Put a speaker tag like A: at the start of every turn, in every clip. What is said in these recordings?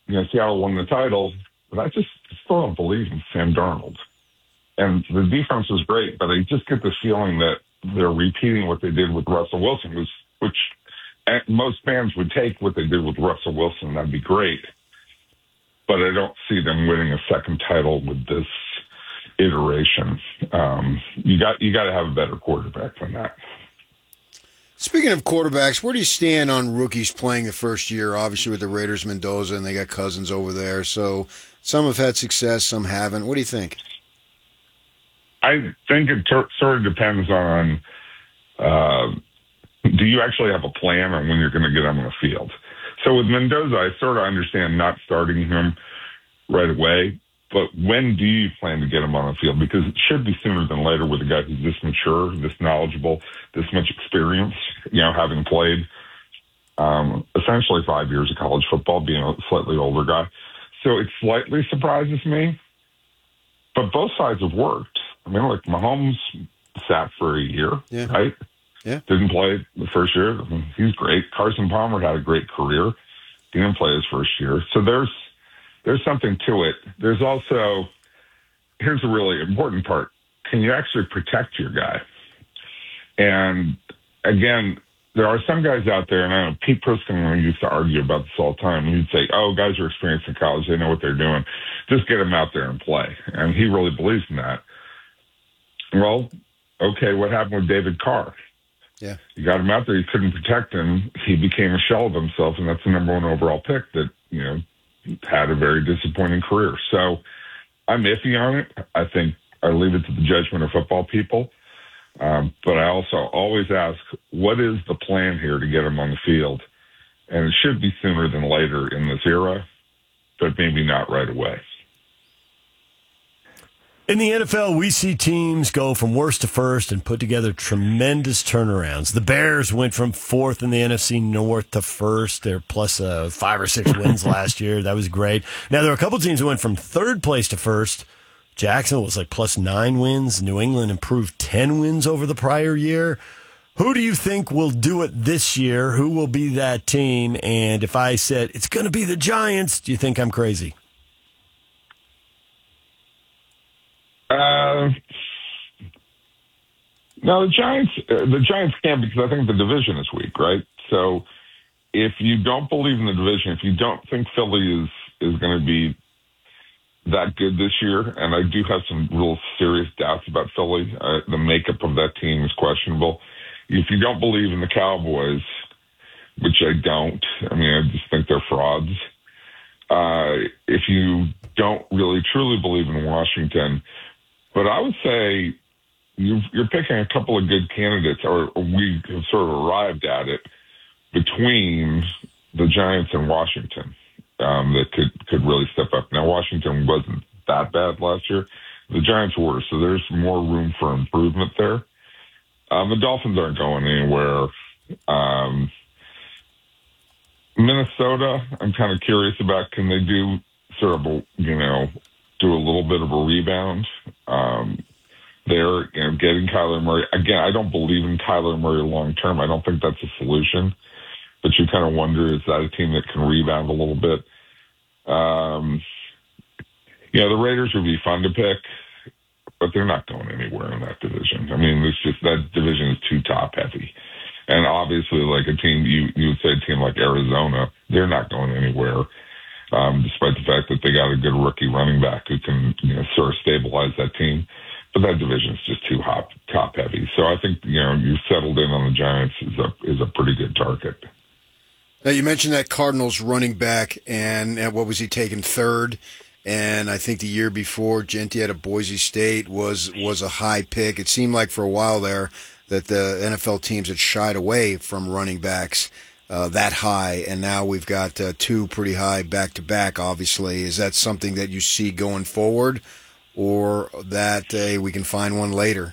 A: Seattle won the title, but I just still don't believe in Sam Darnold. And the defense was great, but I just get the feeling that they're repeating what they did with Russell Wilson, which most fans would take what they did with Russell Wilson. That'd be great. But I don't see them winning a second title with this iteration. You got to have a better quarterback than that.
B: Speaking of quarterbacks, where do you stand on rookies playing the first year? Obviously with the Raiders, Mendoza, and they got Cousins over there. So some have had success, some haven't. What do you think?
A: I think it sort of depends on do you actually have a plan on when you're going to get him on the field? So with Mendoza, I sort of understand not starting him right away, but when do you plan to get him on the field? Because it should be sooner than later with a guy who's this mature, this knowledgeable, this much experience, having played essentially 5 years of college football, being a slightly older guy. So it slightly surprises me, but both sides have worked. I mean, like Mahomes sat for a year, right?
B: Yeah.
A: Didn't play the first year. I mean, he's great. Carson Palmer had a great career. Didn't play his first year. So there's something to it. There's also, here's a really important part. Can you actually protect your guy? And again, there are some guys out there, and I know Pete Priskin used to argue about this all the time. He'd say, guys are experienced in college. They know what they're doing. Just get them out there and play. And he really believes in that. Well, okay, what happened with David Carr?
B: Yeah.
A: You got him out there. You couldn't protect him. He became a shell of himself, and that's the number one overall pick that, had a very disappointing career. So I'm iffy on it. I think I leave it to the judgment of football people. But I also always ask, what is the plan here to get him on the field? And it should be sooner than later in this era, but maybe not right away.
C: In the NFL, we see teams go from worst to first and put together tremendous turnarounds. The Bears went from fourth in the NFC North to first. They're plus 5 or 6 wins last year. That was great. Now, there are a couple teams that went from third place to first. Jacksonville was like plus 9 wins. New England improved 10 wins over the prior year. Who do you think will do it this year? Who will be that team? And if I said it's going to be the Giants, do you think I'm crazy?
A: No, the Giants can't, because I think the division is weak, right? So if you don't believe in the division, if you don't think Philly is going to be that good this year, and I do have some real serious doubts about Philly, the makeup of that team is questionable. If you don't believe in the Cowboys, which I don't, I mean, I just think they're frauds. If you don't really truly believe in Washington, but I would say you're picking a couple of good candidates, or we have sort of arrived at it, between the Giants and Washington that could really step up. Now, Washington wasn't that bad last year. The Giants were, so there's more room for improvement there. The Dolphins aren't going anywhere. Minnesota, I'm kind of curious about, can they do sort of do a little bit of a rebound? They're getting Kyler Murray. Again, I don't believe in Kyler Murray long term. I don't think that's a solution. But you kind of wonder, is that a team that can rebound a little bit? The Raiders would be fun to pick, but they're not going anywhere in that division. I mean, it's just that division is too top heavy. And obviously, like a team, you would say a team like Arizona, they're not going anywhere, despite the fact that they got a good rookie running back who can sort of stabilize that team. But that division is just too top heavy. So I think you settled in on the Giants is a pretty good target.
B: Now, you mentioned that Cardinals running back, and what was he taken third? And I think the year before, Genti out of Boise State was a high pick. It seemed like for a while there that the NFL teams had shied away from running backs that high, and now we've got 2 pretty high back-to-back, obviously. Is that something that you see going forward, or that we can find one later?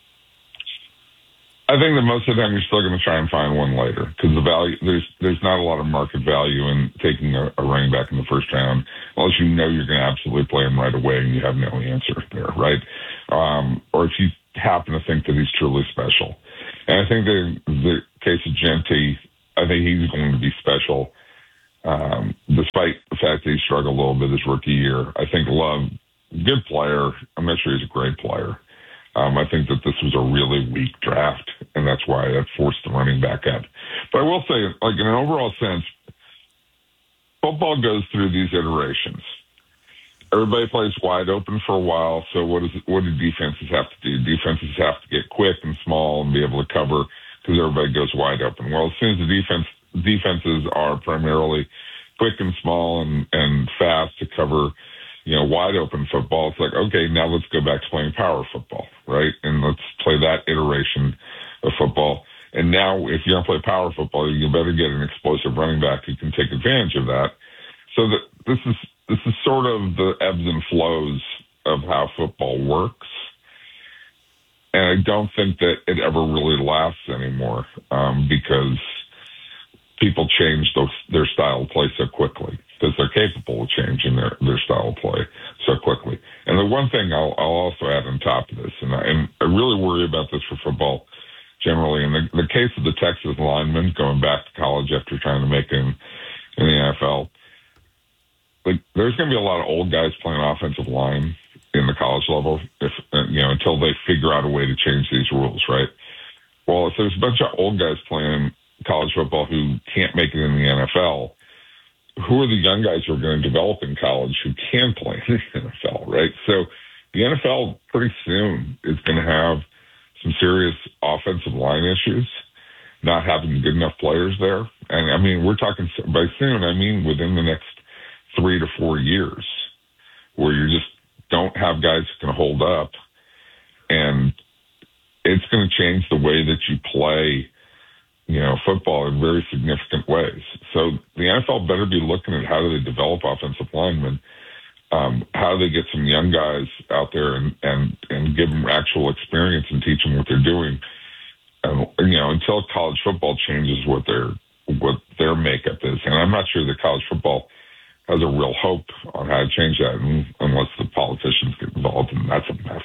A: I think that most of the time you're still going to try and find one later, because the value there's not a lot of market value in taking a running back in the first round, unless you know you're going to absolutely play him right away and you have no answer there, right? Or if you happen to think that he's truly special. And I think the case of Genti, I think he's going to be special, despite the fact that he's struggled a little bit his rookie year. I think Love, good player. I'm not sure he's a great player. I think that this was a really weak draft, and that's why that forced the running back up. But I will say, like in an overall sense, football goes through these iterations. Everybody plays wide open for a while, so what do defenses have to do? Defenses have to get quick and small and be able to cover because everybody goes wide open. Well, as soon as the defenses are primarily quick and small and fast to cover, wide open football, it's like, okay, now let's go back to playing power football, right? And let's play that iteration of football. And now if you're going to play power football, you better get an explosive running back who can take advantage of that. So that this is sort of the ebbs and flows of how football works. And I don't think that it ever really lasts anymore because people change their style of play so quickly because they're capable of changing their style of play so quickly. And the one thing I'll also add on top of this, and I really worry about this for football generally, in the case of the Texas linemen going back to college after trying to make it in the NFL, like there's going to be a lot of old guys playing offensive line in the college level until they figure out a way to change these rules, right? Well, if there's a bunch of old guys playing college football who can't make it in the NFL, who are the young guys who are going to develop in college who can play in the NFL, right? So the NFL pretty soon is going to have some serious offensive line issues, not having good enough players there. And I mean, we're talking by soon, I mean within the next 3 to 4 years, where you just don't have guys who can hold up. And it's going to change the way that you play, football in very significant ways. So the NFL better be looking at how do they develop offensive linemen, how do they get some young guys out there and give them actual experience and teach them what they're doing. Until college football changes what their makeup is. And I'm not sure that college football has a real hope on how to change that unless the politicians get involved, and that's a mess.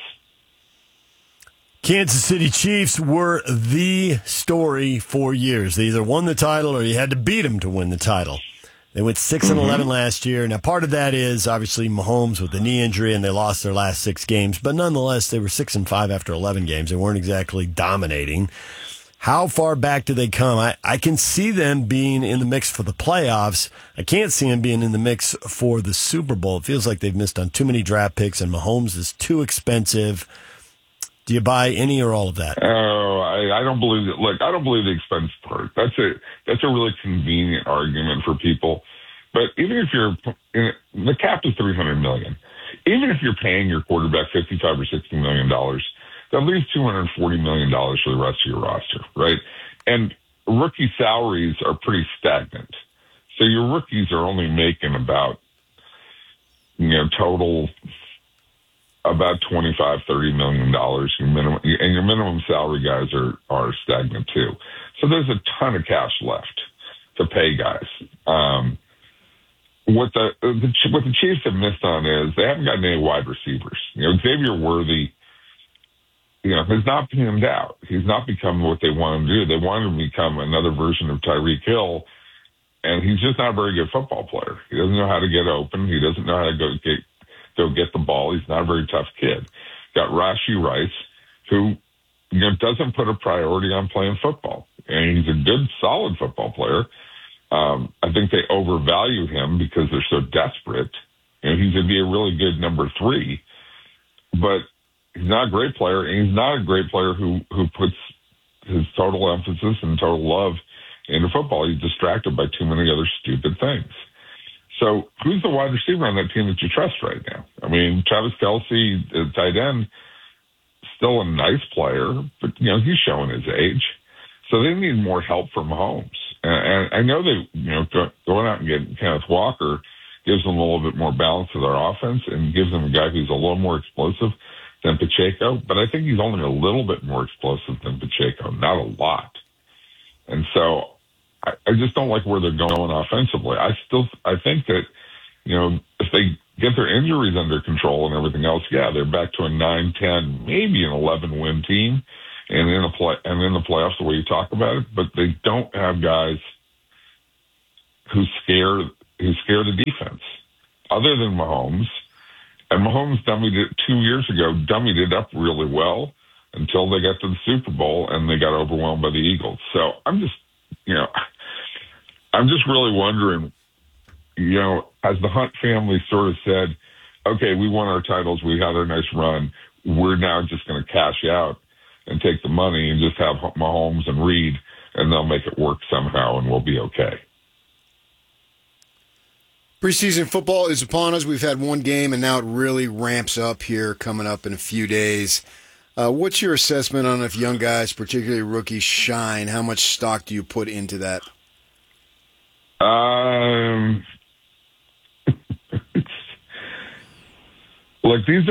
C: Kansas City Chiefs were the story for years. They either won the title or you had to beat them to win the title. They went 6-11 last year. Now, part of that is obviously Mahomes with the knee injury, and they lost their last 6 games. But nonetheless, they were 6-5 after 11 games. They weren't exactly dominating. How far back do they come? I can see them being in the mix for the playoffs. I can't see them being in the mix for the Super Bowl. It feels like they've missed on too many draft picks, and Mahomes is too expensive. Do you buy any or all of that?
A: Oh, I don't believe it. Look, I don't believe the expense part. That's a really convenient argument for people. But even if the cap is $300 million, even if you're paying your quarterback $55 or $60 million, that leaves $240 million for the rest of your roster, right? And rookie salaries are pretty stagnant. So your rookies are only making about, total about $25-30 million. Your minimum salary guys are stagnant too. So there's a ton of cash left to pay guys. What the Chiefs have missed on is they haven't gotten any wide receivers. Xavier Worthy, has not panned out. He's not become what they want him to do. They want him to become another version of Tyreek Hill, and he's just not a very good football player. He doesn't know how to get open. He doesn't know how to go get the ball. He's not a very tough kid. Got Rashee Rice, who doesn't put a priority on playing football, and he's a good, solid football player. I think they overvalue him because they're so desperate. He's going to be a really good number 3, but he's not a great player, and he's not a great player who puts his total emphasis and total love into football. He's distracted by too many other stupid things. So who's the wide receiver on that team that you trust right now? I mean, Travis Kelce, the tight end, still a nice player, but, he's showing his age. So they need more help from Mahomes. And I know they, going out and getting Kenneth Walker gives them a little bit more balance to their offense and gives them a guy who's a little more explosive than Pacheco. But I think he's only a little bit more explosive than Pacheco, not a lot. And so I just don't like where they're going offensively. I think that, if they get their injuries under control and everything else, they're back to a 9-10, maybe an 11-win team. And in the playoffs, the way you talk about it, but they don't have guys who scare the defense. other than Mahomes. And Mahomes dummied it up really well until they got to the Super Bowl and they got overwhelmed by the Eagles. So I'm just really wondering, as the Hunt family sort of said, okay, we won our titles, we had a nice run, we're now just going to cash out and take the money and just have Mahomes and Reed, and they'll make it work somehow, and we'll be okay.
B: Preseason football is upon us. We've had one game, and now it really ramps up here coming up in a few days. What's your assessment on if young guys, particularly rookies, shine? How much stock do you put into that?
A: Look, these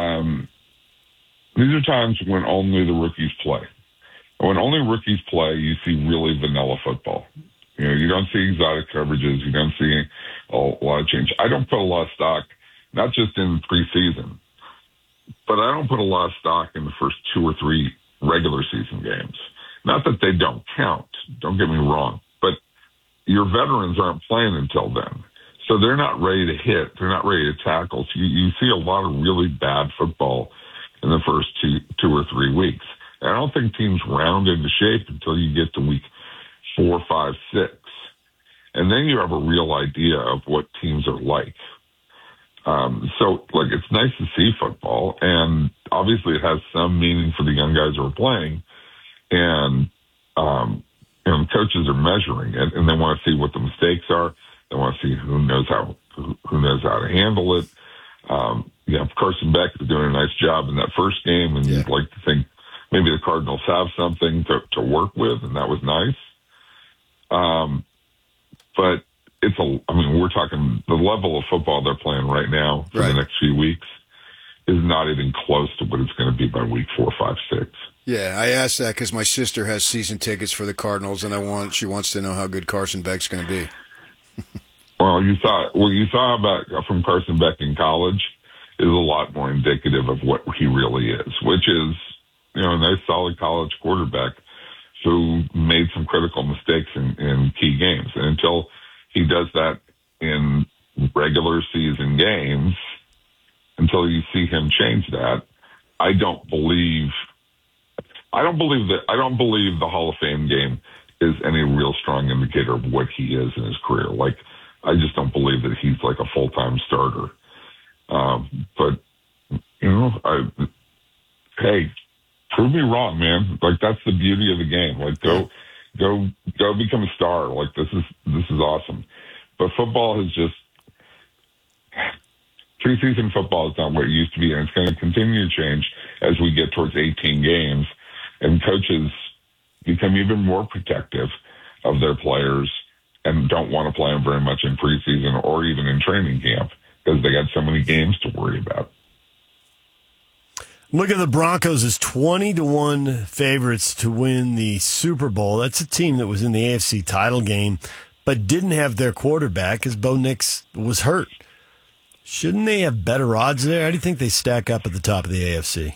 A: are times when only the rookies play. When only rookies play, you see really vanilla football. You don't see exotic coverages. You don't see a lot of change. I don't put a lot of stock, not just in preseason, but I don't put a lot of stock in the first 2 or 3 regular season games. Not that they don't count. Don't get me wrong. But your veterans aren't playing until then. So they're not ready to hit. They're not ready to tackle. So you see a lot of really bad football in the first 2 or 3 weeks. And I don't think teams round into shape until you get to week 4, 5, 6. And then you have a real idea of what teams are like. It's nice to see football, and obviously it has some meaning for the young guys who are playing. And coaches are measuring it, and they want to see what the mistakes are. They want to see who knows how to handle it. Carson Beck is doing a nice job in that first game, and you'd like to think maybe the Cardinals have something to work with, and that was nice. But we're talking the level of football they're playing right now for the next few weeks is not even close to what it's going to be by week 4, 5, 6.
B: Yeah, I asked that because my sister has season tickets for the Cardinals, and she wants to know how good Carson Beck's going to be.
A: Well, you saw about from Carson Beck in college is a lot more indicative of what he really is, which is a nice solid college quarterback who made some critical mistakes in key games. And until he does that in regular season games, until you see him change that, I don't believe the Hall of Fame game is any real strong indicator of what he is in his career. Like, I just don't believe that he's like a full-time starter. But hey, prove me wrong, man. Like, that's the beauty of the game. Like, go become a star. Like, this is awesome. But football has just preseason football is not what it used to be, and it's going to continue to change as we get towards 18 games, and coaches become even more protective of their players and don't want to play them very much in preseason or even in training camp because they got so many games to worry about.
C: Look at the Broncos as 20-1 favorites to win the Super Bowl. That's a team that was in the AFC title game but didn't have their quarterback as Bo Nix was hurt. Shouldn't they have better odds there? How do you think they stack up at the top of the AFC?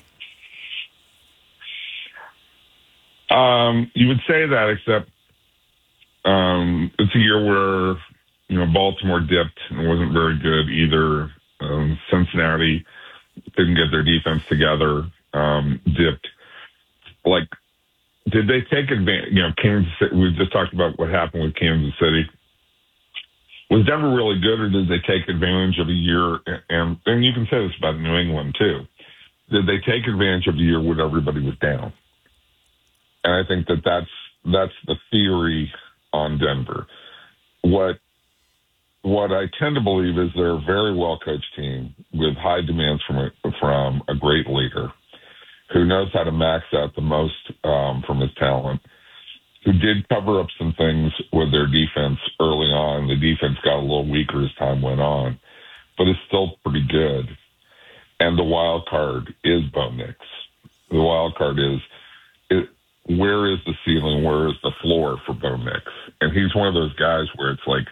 A: You would say that, except it's a year where Baltimore dipped and wasn't very good either. Cincinnati didn't get their defense together, dipped. Like, did they take advantage? Kansas City, we just talked about what happened with Kansas City. Was Denver really good, or did they take advantage of a year? And you can say this about New England, too. Did they take advantage of a year when everybody was down? And I think that's the theory on Denver. What I tend to believe is they're a very well-coached team with high demands from a great leader who knows how to max out the most from his talent, who did cover up some things with their defense early on. The defense got a little weaker as time went on, but it's still pretty good. And the wild card is Bo Nix. The wild card is where is the ceiling, where is the floor for Bo Nix? And he's one of those guys where it's like,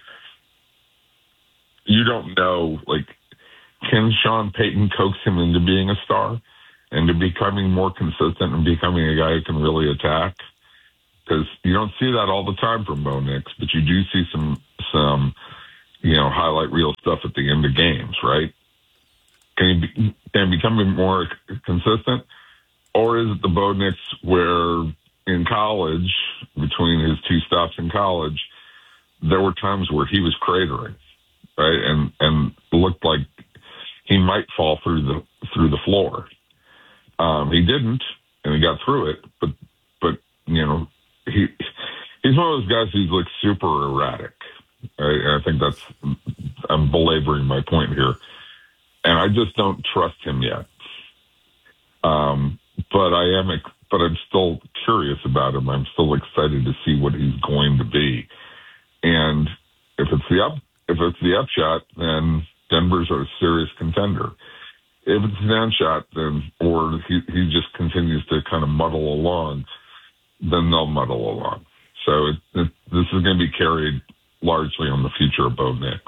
A: you don't know, like, can Sean Payton coax him into being a star and to becoming more consistent and becoming a guy who can really attack? Because you don't see that all the time from Bo Nix, but you do see some highlight reel stuff at the end of games, right? Can he become more consistent? Or is it the Bo Nix where in college, between his 2 stops in college, there were times where he was cratering, right? And looked like he might fall through the floor. He didn't, and he got through it, but he's one of those guys who's like super erratic. Right? And I think I'm belaboring my point here. And I just don't trust him yet. But I'm still curious about him. I'm still excited to see what he's going to be. And if it's the upshot, then Denver's a serious contender. If it's the downshot, then, or he just continues to kind of muddle along, then they'll muddle along. So this is going to be carried largely on the future of Bo Nix.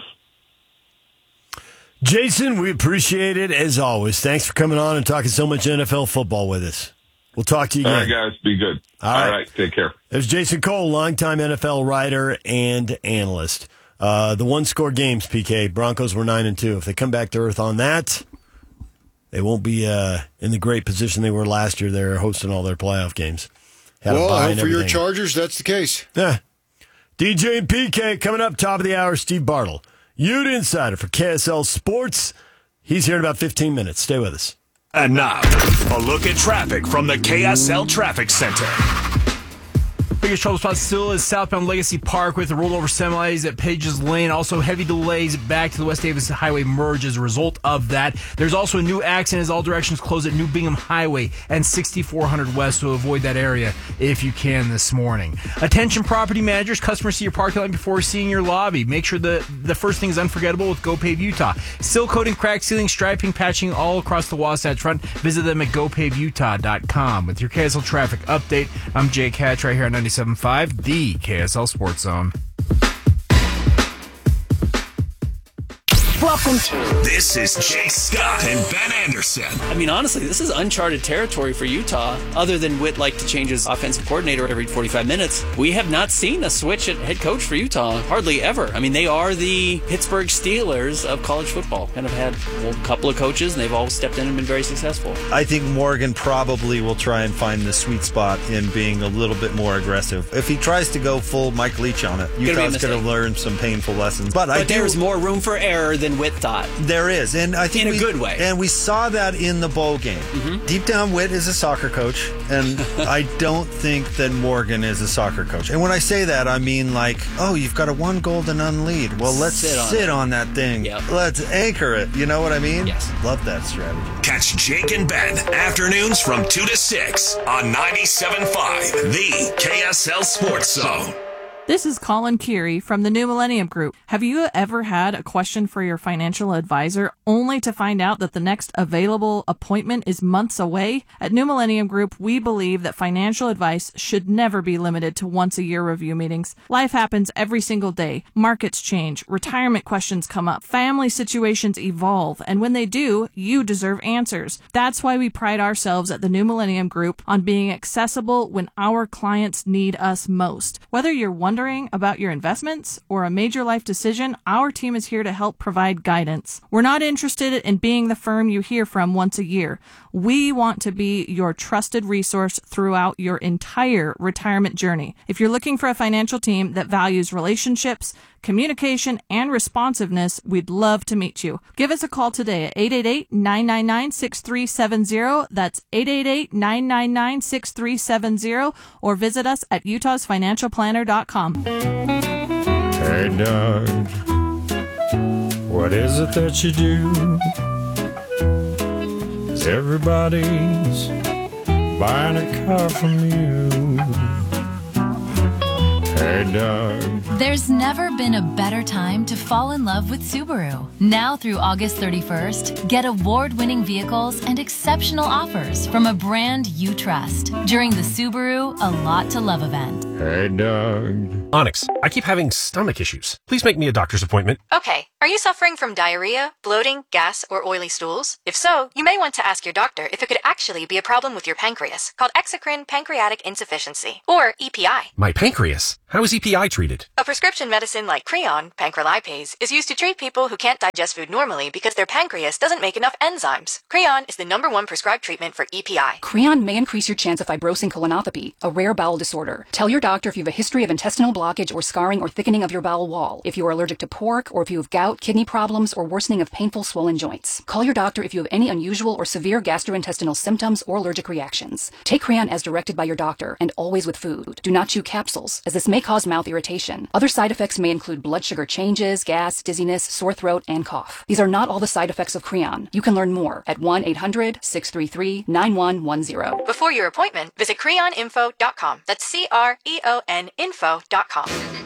C: Jason, we appreciate it as always. Thanks for coming on and talking so much NFL football with us. We'll talk to you again.
A: All right, guys. Be good. All right. Take care.
C: There's Jason Cole, longtime NFL writer and analyst. The one-score games, PK. Broncos were 9-2. If they come back to earth on that, they won't be in the great position they were last year. They're hosting all their playoff games.
B: Well, I hope for your Chargers, that's the case.
C: Yeah. DJ and PK coming up, top of the hour, Steve Bartle. Ute Insider for KSL Sports. He's here in about 15 minutes. Stay with us.
D: And now, a look at traffic from the KSL Traffic Center.
E: Biggest trouble spot still is southbound Legacy Park with the rollover semis at Pages Lane. Also heavy delays back to the West Davis Highway merge as a result of that. There's also a new accident as all directions close at New Bingham Highway and 6400 West, so avoid that area if you can this morning. Attention property managers, customers see your parking lot before seeing your lobby. Make sure the first thing is unforgettable with GoPave Utah. Seal coating, crack sealing, striping, patching all across the Wasatch Front. Visit them at gopavutah.com. With your KSL traffic update, I'm Jake Hatch right here on 97.5, the KSL Sports Zone.
D: Welcome to This is Jake Scott and Ben Anderson.
F: I mean, honestly, this is uncharted territory for Utah. Other than Witt like to change his offensive coordinator every 45 minutes, we have not seen a switch at head coach for Utah, hardly ever. I mean, they are the Pittsburgh Steelers of college football. Kind of had a couple of coaches, and they've all stepped in and been very successful.
G: I think Morgan probably will try and find the sweet spot in being a little bit more aggressive. If he tries to go full Mike Leach on it, Utah's going to learn some painful lessons. But
F: there's more room for error than Witt thought.
G: There is, and I think
F: in a good way.
G: And we saw that in the bowl game. Mm-hmm. Deep down, Witt is a soccer coach, and I don't think that Morgan is a soccer coach. And when I say that, I mean like, oh, you've got a 1-goal to none lead. Well, let's sit on that thing. Yep. Let's anchor it. You know what I mean?
F: Yes.
G: Love that strategy.
D: Catch Jake and Ben afternoons from 2 to 6 on 97.5, the KSL Sports Zone.
H: This is Colin Keary from the New Millennium Group. Have you ever had a question for your financial advisor only to find out that the next available appointment is months away? At New Millennium Group, we believe that financial advice should never be limited to once-a-year review meetings. Life happens every single day. Markets change, retirement questions come up, family situations evolve, and when they do, you deserve answers. That's why we pride ourselves at the New Millennium Group on being accessible when our clients need us most. Whether you're wondering about your investments or a major life decision, our team is here to help provide guidance. We're not interested in being the firm you hear from once a year. We want to be your trusted resource throughout your entire retirement journey. If you're looking for a financial team that values relationships, communication, and responsiveness, we'd love to meet you. Give us a call today at 888-999-6370. That's 888-999-6370, or visit us at utahsfinancialplanner.com.
I: Hey, Doug, what is it that you do? Everybody's buying a car from you. Hey, Doug.
J: There's never been a better time to fall in love with Subaru. Now through August 31st, get award-winning vehicles and exceptional offers from a brand you trust during the Subaru A Lot to Love event.
I: Hey, Doug.
K: Onyx, I keep having stomach issues. Please make me a doctor's appointment.
L: Okay, are you suffering from diarrhea, bloating, gas, or oily stools? If so, you may want to ask your doctor if it could actually be a problem with your pancreas, called exocrine pancreatic insufficiency, or EPI.
K: My pancreas? How is EPI treated?
L: A prescription medicine like Creon, pancrelipase, is used to treat people who can't digest food normally because their pancreas doesn't make enough enzymes. Creon is the #1 prescribed treatment for EPI.
M: Creon may increase your chance of fibrosing colonopathy, a rare bowel disorder. Tell your doctor if you have a history of intestinal blockage or scarring or thickening of your bowel wall, if you are allergic to pork, or if you have gout, kidney problems, or worsening of painful swollen joints. Call your doctor if you have any unusual or severe gastrointestinal symptoms or allergic reactions. Take Creon as directed by your doctor, and always with food. Do not chew capsules, as this may cause mouth irritation. Other side effects may include blood sugar changes, gas, dizziness, sore throat, and cough. These are not all the side effects of Creon. You can learn more at 1-800-633-9110.
L: Before your appointment, visit creoninfo.com. That's CREON info.com.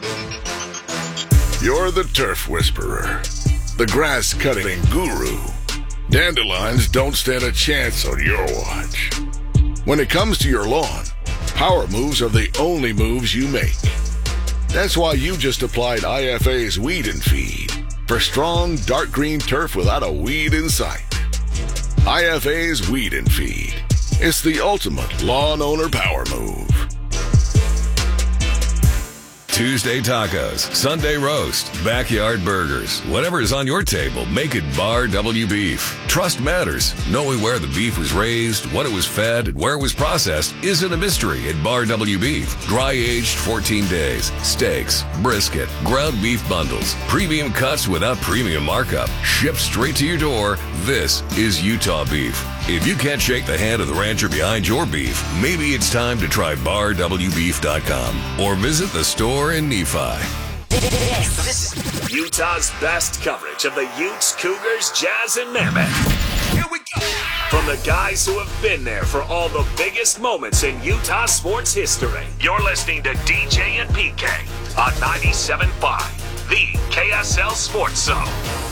N: You're the turf whisperer, the grass cutting guru. Dandelions don't stand a chance on your watch. When it comes to your lawn, power moves are the only moves you make. That's why you just applied IFA's Weed and Feed for strong, dark green turf without a weed in sight. IFA's Weed and Feed. It's the ultimate lawn owner power move.
O: Tuesday tacos, Sunday roast, backyard burgers. Whatever is on your table, make it Bar W Beef. Trust matters. Knowing where the beef was raised, what it was fed, and where it was processed isn't a mystery at Bar W Beef. Dry aged 14 days. Steaks, brisket, ground beef bundles, premium cuts without premium markup. Shipped straight to your door. This is Utah beef. If you can't shake the hand of the rancher behind your beef, maybe it's time to try BarWBeef.com or visit the store in Nephi.
D: This is Utah's best coverage of the Utes, Cougars, Jazz, and Mammoth. Here we go. From the guys who have been there for all the biggest moments in Utah sports history. You're listening to DJ and PK on 97.5, the KSL Sports Zone.